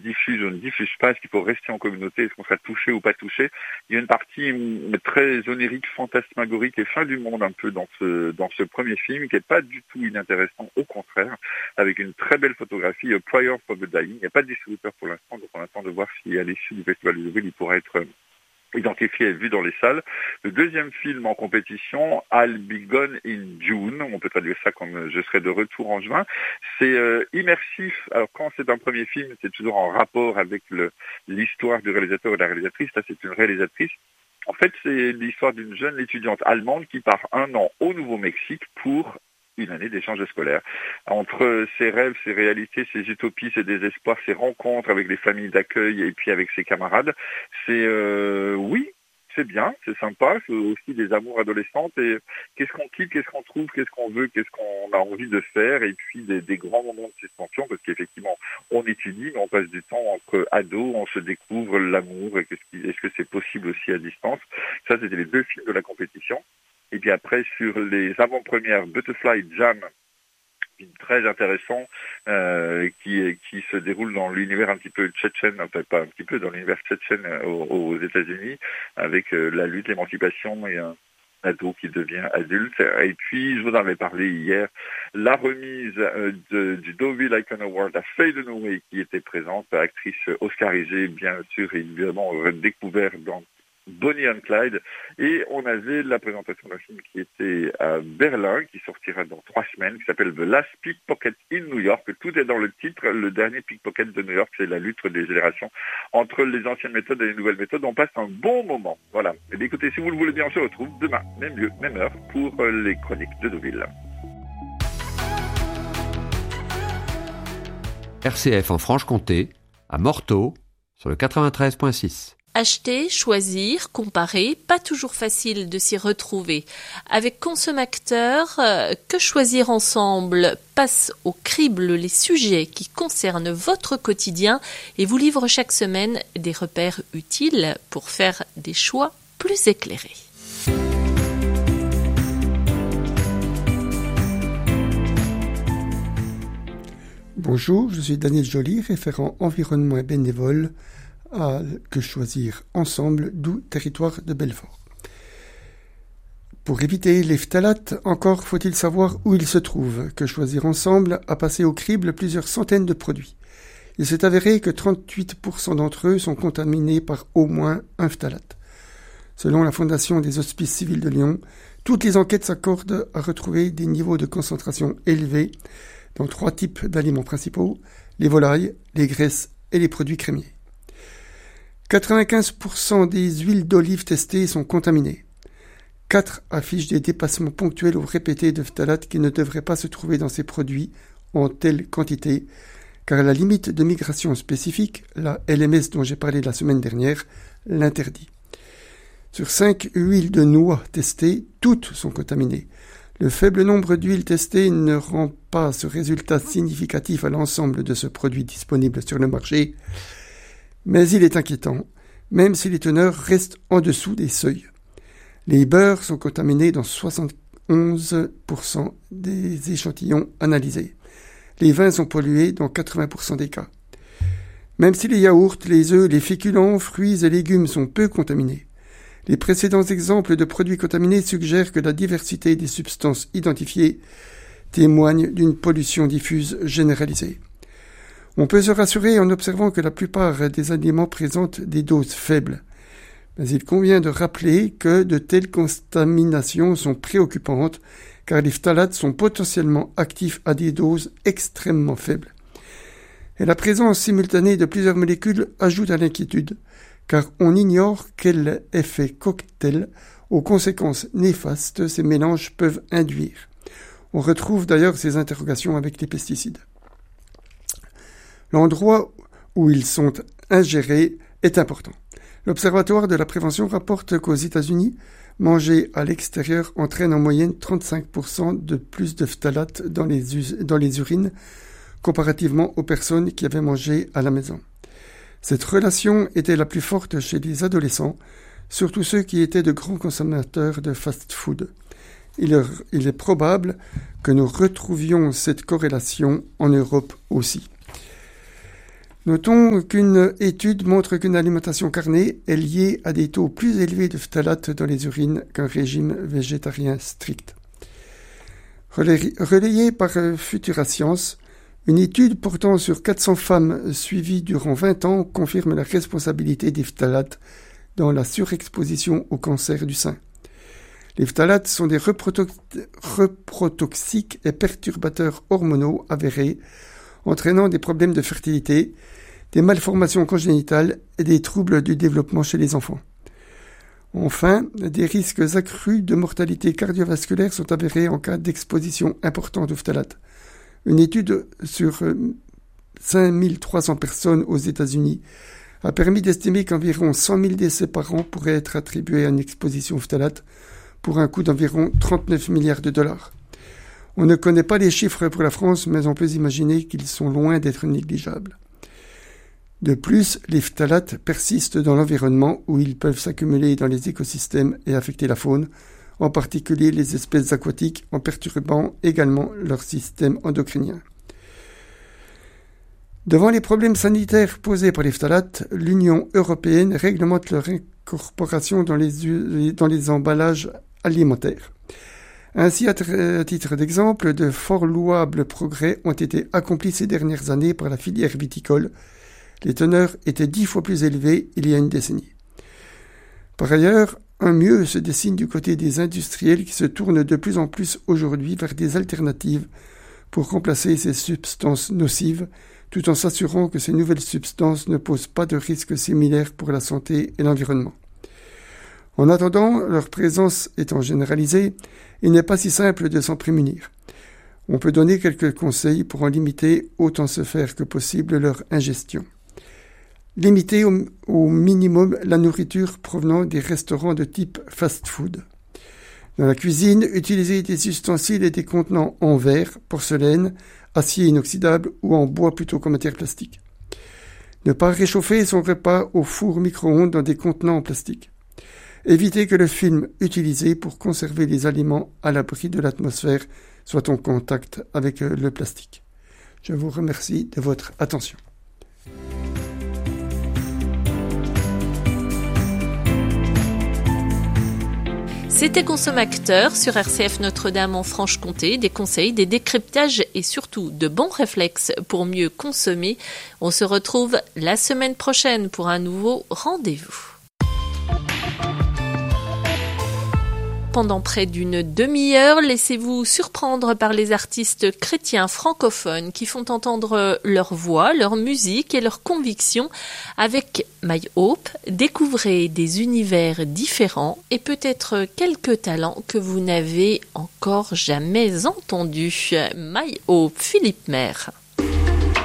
diffuse ou ne diffuse pas, est-ce qu'il faut rester en communauté, est-ce qu'on sera touché ou pas touché. Il y a une partie très onirique, fantasmagorique et fin du monde un peu dans ce premier film qui n'est pas du tout inintéressant, au contraire, avec une très belle photographie, Prayer for the Dying. Il n'y a pas de distributeur pour l'instant, donc on attend de voir si à l'issue du Festival de Deauville, il pourra être identifié et vu dans les salles. Le deuxième film en compétition, I'll Be Gone in June, on peut traduire ça comme Je serai de retour en juin. C'est immersif. Alors quand c'est un premier film, c'est toujours en rapport avec l'histoire du réalisateur et de la réalisatrice. Là, c'est une réalisatrice. En fait, c'est l'histoire d'une jeune étudiante allemande qui part 1 an au Nouveau-Mexique pour une année d'échange scolaire. Entre ses rêves, ses réalités, ses utopies, ses désespoirs, ses rencontres avec les familles d'accueil et puis avec ses camarades, oui, c'est bien, c'est sympa, c'est aussi des amours adolescentes et qu'est-ce qu'on quitte, qu'est-ce qu'on trouve, qu'est-ce qu'on veut, qu'est-ce qu'on a envie de faire et puis des grands moments de suspension parce qu'effectivement on étudie mais on passe du temps entre ados, on se découvre l'amour et est-ce que c'est possible aussi à distance. Ça c'était les 2 films de la compétition. Et puis après, sur les avant-premières, Butterfly Jam, très intéressant, qui se déroule dans l'univers un petit peu tchétchène, enfin pas un petit peu, dans l'univers tchétchène aux États-Unis, avec la lutte, l'émancipation et un ado qui devient adulte. Et puis, je vous en avais parlé hier, la remise du Deauville Icon Award à Faye Dunaway qui était présente, actrice oscarisée, bien sûr, et évidemment redécouverte dans Bonnie and Clyde, et on avait la présentation d'un film qui était à Berlin, qui sortira dans 3 semaines, qui s'appelle The Last Pickpocket in New York. Tout est dans le titre. Le dernier pickpocket de New York, c'est la lutte des générations entre les anciennes méthodes et les nouvelles méthodes. On passe un bon moment. Voilà. Et bien, écoutez, si vous le voulez bien, on se retrouve demain, même lieu, même heure, pour les chroniques de Deauville. RCF en Franche-Comté, à Morteau, sur le 93.6. Acheter, choisir, comparer, pas toujours facile de s'y retrouver. Avec Consomacteur, Que choisir ensemble passe au crible les sujets qui concernent votre quotidien et vous livre chaque semaine des repères utiles pour faire des choix plus éclairés. Bonjour, je suis Daniel Joly, référent environnement et bénévole à Que choisir ensemble, d'où territoire de Belfort. Pour éviter les phtalates, encore faut-il savoir où ils se trouvent. Que choisir ensemble a passé au crible plusieurs centaines de produits. Il s'est avéré que 38% d'entre eux sont contaminés par au moins un phtalate. Selon la Fondation des Hospices Civils de Lyon, toutes les enquêtes s'accordent à retrouver des niveaux de concentration élevés dans 3 types d'aliments principaux, les volailles, les graisses et les produits crémiers. 95% des huiles d'olive testées sont contaminées. 4 affichent des dépassements ponctuels ou répétés de phtalates qui ne devraient pas se trouver dans ces produits en telle quantité, car la limite de migration spécifique, la LMS dont j'ai parlé la semaine dernière, l'interdit. Sur 5 huiles de noix testées, toutes sont contaminées. Le faible nombre d'huiles testées ne rend pas ce résultat significatif à l'ensemble de ce produit disponible sur le marché, mais il est inquiétant, même si les teneurs restent en dessous des seuils. Les beurres sont contaminés dans 71% des échantillons analysés. Les vins sont pollués dans 80% des cas. Même si les yaourts, les œufs, les féculents, fruits et légumes sont peu contaminés, les précédents exemples de produits contaminés suggèrent que la diversité des substances identifiées témoigne d'une pollution diffuse généralisée. On peut se rassurer en observant que la plupart des aliments présentent des doses faibles. Mais il convient de rappeler que de telles contaminations sont préoccupantes car les phtalates sont potentiellement actifs à des doses extrêmement faibles. Et la présence simultanée de plusieurs molécules ajoute à l'inquiétude car on ignore quel effet cocktail aux conséquences néfastes ces mélanges peuvent induire. On retrouve d'ailleurs ces interrogations avec les pesticides. L'endroit où ils sont ingérés est important. L'Observatoire de la prévention rapporte qu'aux États-Unis, manger à l'extérieur entraîne en moyenne 35% de plus de phtalates dans les urines comparativement aux personnes qui avaient mangé à la maison. Cette relation était la plus forte chez les adolescents, surtout ceux qui étaient de grands consommateurs de fast-food. Il est probable que nous retrouvions cette corrélation en Europe aussi. Notons qu'une étude montre qu'une alimentation carnée est liée à des taux plus élevés de phtalates dans les urines qu'un régime végétarien strict. Relayée par Futura Science, une étude portant sur 400 femmes suivies durant 20 ans confirme la responsabilité des phtalates dans la surexposition au cancer du sein. Les phtalates sont des reprotoxiques et perturbateurs hormonaux avérés, entraînant des problèmes de fertilité, des malformations congénitales et des troubles du développement chez les enfants. Enfin, des risques accrus de mortalité cardiovasculaire sont avérés en cas d'exposition importante aux phtalates. Une étude sur 5300 personnes aux États-Unis a permis d'estimer qu'environ 100 000 décès par an pourraient être attribués à une exposition aux phtalates pour un coût d'environ 39 milliards de dollars. On ne connaît pas les chiffres pour la France, mais on peut imaginer qu'ils sont loin d'être négligeables. De plus, les phtalates persistent dans l'environnement où ils peuvent s'accumuler dans les écosystèmes et affecter la faune, en particulier les espèces aquatiques, en perturbant également leur système endocrinien. Devant les problèmes sanitaires posés par les phtalates, l'Union européenne réglemente leur incorporation dans les emballages alimentaires. Ainsi, à titre d'exemple, de fort louables progrès ont été accomplis ces dernières années par la filière viticole. Les teneurs étaient 10 fois plus élevées il y a une décennie. Par ailleurs, un mieux se dessine du côté des industriels qui se tournent de plus en plus aujourd'hui vers des alternatives pour remplacer ces substances nocives, tout en s'assurant que ces nouvelles substances ne posent pas de risques similaires pour la santé et l'environnement. En attendant, leur présence étant généralisée, il n'est pas si simple de s'en prémunir. On peut donner quelques conseils pour en limiter autant se faire que possible leur ingestion. Limiter au minimum la nourriture provenant des restaurants de type fast-food. Dans la cuisine, utilisez des ustensiles et des contenants en verre, porcelaine, acier inoxydable ou en bois plutôt qu'en matière plastique. Ne pas réchauffer son repas au four micro-ondes dans des contenants en plastique. Évitez que le film utilisé pour conserver les aliments à l'abri de l'atmosphère soit en contact avec le plastique. Je vous remercie de votre attention. C'était Consomacteur sur RCF Notre-Dame en Franche-Comté, des conseils, des décryptages et surtout de bons réflexes pour mieux consommer. On se retrouve la semaine prochaine pour un nouveau rendez-vous. Pendant près d'une demi-heure, laissez-vous surprendre par les artistes chrétiens francophones qui font entendre leur voix, leur musique et leurs convictions. Avec My Hope, découvrez des univers différents et peut-être quelques talents que vous n'avez encore jamais entendus. My Hope, Philippe Maire.